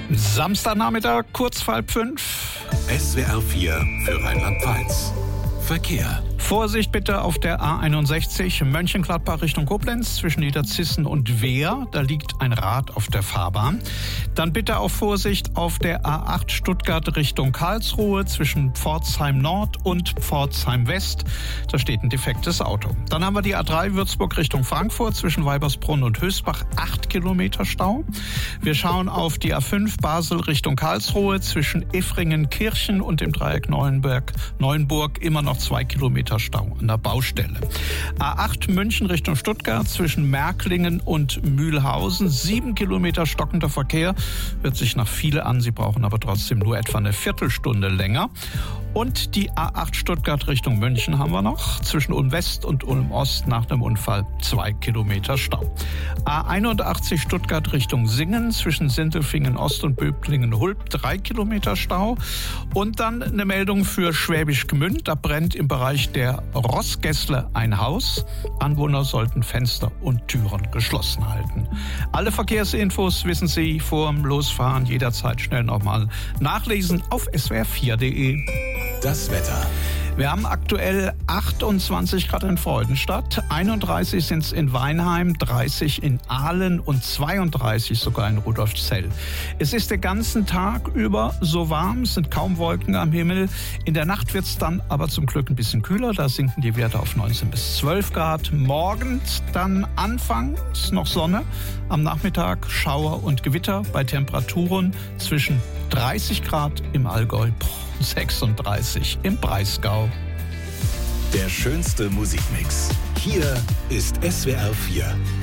Samstagnachmittag, kurz vor 5:30. SWR 4 für Rheinland-Pfalz. Verkehr. Vorsicht bitte auf der A61 Mönchengladbach Richtung Koblenz zwischen Niederzissen und Wehr. Da liegt ein Rad auf der Fahrbahn. Dann bitte auch Vorsicht auf der A8 Stuttgart Richtung Karlsruhe zwischen Pforzheim Nord und Pforzheim West. Da steht ein defektes Auto. Dann haben wir die A3 Würzburg Richtung Frankfurt zwischen Weibersbrunn und Hösbach. 8 Kilometer Stau. Wir schauen auf die A5 Basel Richtung Karlsruhe zwischen Effringen-Kirchen und dem Dreieck Neuenburg immer noch 2 Kilometer Stau an der Baustelle. A8 München Richtung Stuttgart zwischen Märklingen und Mühlhausen. 7 Kilometer stockender Verkehr. Hört sich nach viel an, Sie brauchen aber trotzdem nur etwa eine Viertelstunde länger. Und die A8 Stuttgart Richtung München haben wir noch. Zwischen Ulm West und Ulm Ost nach dem Unfall 2 Kilometer Stau. A81 Stuttgart Richtung Singen zwischen Sindelfingen Ost und Böblingen-Hulb 3 Kilometer Stau. Und dann eine Meldung für Schwäbisch Gmünd. Da brennt im Bereich der Rossgässle ein Haus. Anwohner sollten Fenster und Türen geschlossen halten. Alle Verkehrsinfos wissen Sie vor dem Losfahren jederzeit schnell nochmal nachlesen auf swr4.de. Das Wetter. Wir haben aktuell 28 Grad in Freudenstadt, 31 sind es in Weinheim, 30 in Aalen und 32 sogar in Rudolfzell. Es ist den ganzen Tag über so warm, es sind kaum Wolken am Himmel. In der Nacht wird es dann aber zum Glück ein bisschen kühler, da sinken die Werte auf 19 bis 12 Grad. Morgens dann anfangs noch Sonne, am Nachmittag Schauer und Gewitter bei Temperaturen zwischen 30 Grad im Allgäu, 36 im Breisgau. Der schönste Musikmix. Hier ist SWR 4.